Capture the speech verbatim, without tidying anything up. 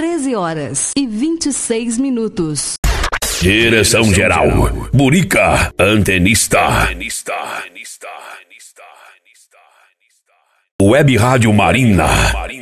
treze horas e vinte e seis minutos. Direção geral, Burica Antenista. Web Rádio Marina.